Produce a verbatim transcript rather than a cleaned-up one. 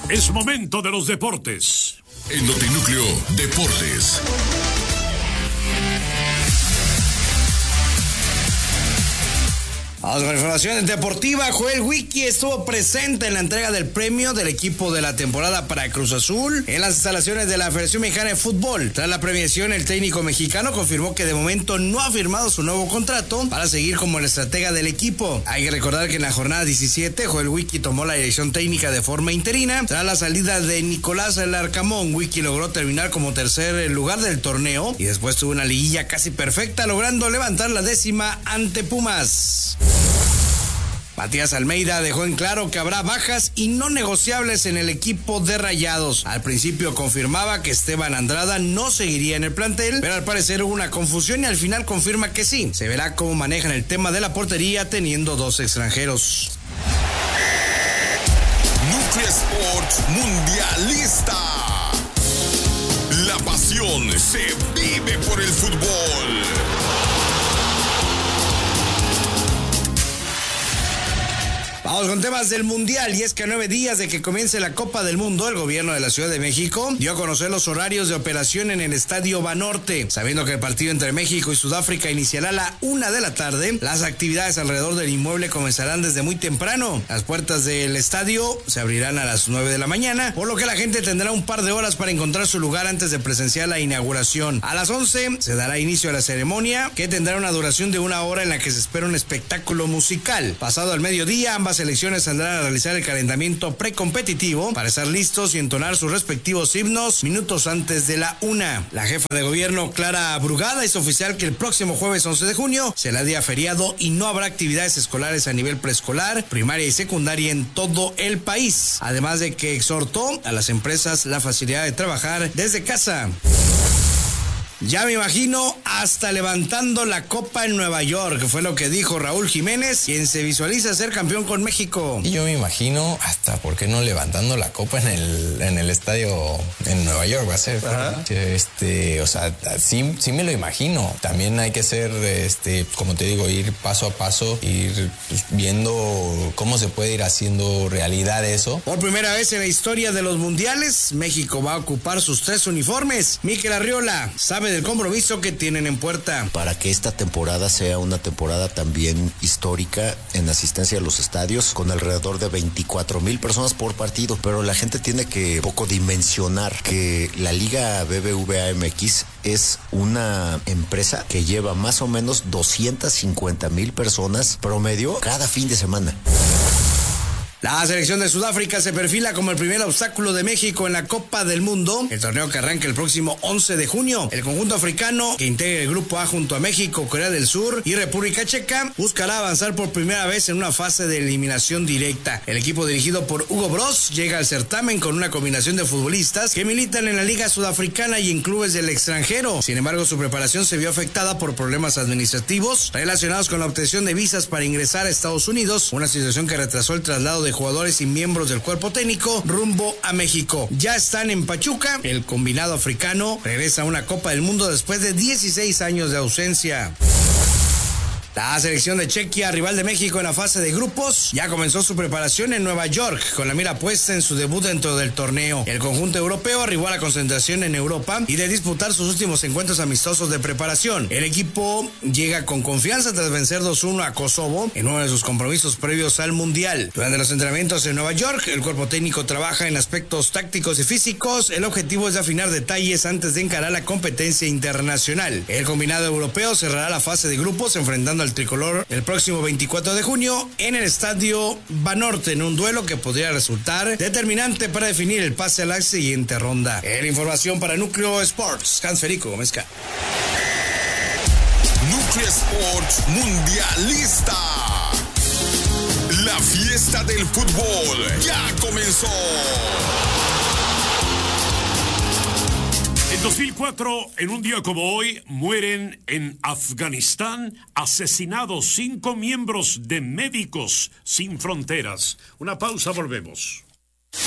Es momento de los deportes. En Notinúcleo Deportes. Vamos con información deportiva. Joel Wiki estuvo presente en la entrega del premio del equipo de la temporada para Cruz Azul en las instalaciones de la Federación Mexicana de Fútbol. Tras la premiación, el técnico mexicano confirmó que de momento no ha firmado su nuevo contrato para seguir como el estratega del equipo. Hay que recordar que en la jornada diecisiete, Joel Wiki tomó la dirección técnica de forma interina. Tras la salida de Nicolás Larcamón, Wiki logró terminar como tercer lugar del torneo y después tuvo una liguilla casi perfecta, logrando levantar la décima ante Pumas. Matías Almeida dejó en claro que habrá bajas y no negociables en el equipo de Rayados. Al principio confirmaba que Esteban Andrada no seguiría en el plantel, pero al parecer hubo una confusión y al final confirma que sí. Se verá cómo manejan el tema de la portería teniendo dos extranjeros. Nucleo Sports Mundialista. La pasión se vive por el fútbol. Vamos con temas del Mundial, y es que a nueve días de que comience la Copa del Mundo, el gobierno de la Ciudad de México dio a conocer los horarios de operación en el Estadio Banorte. Sabiendo que el partido entre México y Sudáfrica iniciará a la una de la tarde, las actividades alrededor del inmueble comenzarán desde muy temprano. Las puertas del estadio se abrirán a las nueve de la mañana, por lo que la gente tendrá un par de horas para encontrar su lugar antes de presenciar la inauguración. A las once se dará inicio a la ceremonia, que tendrá una duración de una hora en la que se espera un espectáculo musical. Pasado el mediodía, ambas selecciones saldrán a realizar el calentamiento precompetitivo para estar listos y entonar sus respectivos himnos minutos antes de la una. La jefa de gobierno, Clara Brugada, hizo oficial que el próximo jueves once de junio será día feriado y no habrá actividades escolares a nivel preescolar, primaria y secundaria en todo el país. Además de que exhortó a las empresas la facilidad de trabajar desde casa. Ya me imagino hasta levantando la copa en Nueva York, fue lo que dijo Raúl Jiménez, quien se visualiza ser campeón con México. Y yo me imagino hasta, ¿por qué no levantando la copa en el, en el estadio en Nueva York va a ser? Ajá. Este, o sea, sí, sí me lo imagino. También hay que ser, este, como te digo, ir paso a paso, ir viendo cómo se puede ir haciendo realidad eso. Por primera vez en la historia de los mundiales, México va a ocupar sus tres uniformes. Mikel Arriola sabe del compromiso que tienen en puerta. Para que esta temporada sea una temporada también histórica en asistencia a los estadios, con alrededor de veinticuatro mil personas por partido, pero la gente tiene que poco dimensionar que la Liga B B V A M X es una empresa que lleva más o menos doscientas cincuenta mil personas promedio cada fin de semana. La selección de Sudáfrica se perfila como el primer obstáculo de México en la Copa del Mundo, el torneo que arranca el próximo once de junio. El conjunto africano, que integra el Grupo A junto a México, Corea del Sur y República Checa, buscará avanzar por primera vez en una fase de eliminación directa. El equipo dirigido por Hugo Broz llega al certamen con una combinación de futbolistas que militan en la Liga Sudafricana y en clubes del extranjero. Sin embargo, su preparación se vio afectada por problemas administrativos relacionados con la obtención de visas para ingresar a Estados Unidos, una situación que retrasó el traslado de jugadores y miembros del cuerpo técnico rumbo a México. Ya están en Pachuca. El combinado africano regresa a una Copa del Mundo después de dieciséis años de ausencia. La selección de Chequia, rival de México en la fase de grupos, ya comenzó su preparación en Nueva York, con la mira puesta en su debut dentro del torneo. El conjunto europeo arribó a la concentración en Europa y de disputar sus últimos encuentros amistosos de preparación. El equipo llega con confianza tras vencer dos uno a Kosovo en uno de sus compromisos previos al Mundial. Durante los entrenamientos en Nueva York, el cuerpo técnico trabaja en aspectos tácticos y físicos. El objetivo es de afinar detalles antes de encarar la competencia internacional. El combinado europeo cerrará la fase de grupos enfrentando al tricolor el próximo veinticuatro de junio en el Estadio Banorte, en un duelo que podría resultar determinante para definir el pase a la siguiente ronda. En información para Núcleo Sports, Hans Federico Gómezca. Núcleo Sports Mundialista. La fiesta del fútbol ya comenzó. En dos mil cuatro, en un día como hoy, mueren en Afganistán asesinados cinco miembros de Médicos Sin Fronteras. Una pausa, volvemos.